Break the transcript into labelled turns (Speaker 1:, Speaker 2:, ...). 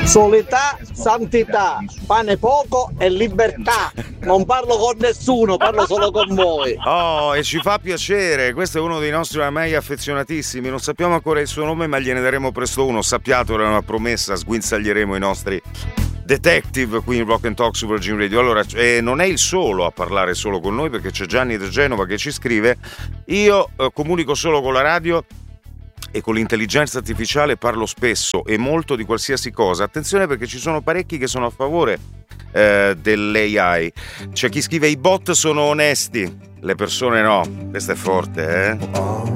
Speaker 1: Solità, santità, pane poco e libertà. Non parlo con nessuno, parlo solo con voi.
Speaker 2: Oh, e ci fa piacere. Questo è uno dei nostri ormai affezionatissimi. Non sappiamo ancora il suo nome, ma gliene daremo presto uno. Sappiate, era una promessa, sguinzaglieremo i nostri detective qui in Rock and Talk su Virgin Radio. Allora, non è il solo a parlare solo con noi, perché c'è Gianni da Genova che ci scrive: io comunico solo con la radio e con l'intelligenza artificiale parlo spesso e molto di qualsiasi cosa. Attenzione, perché ci sono parecchi che sono a favore dell'AI. C'è chi scrive: i bot sono onesti, le persone no. Questo è forte,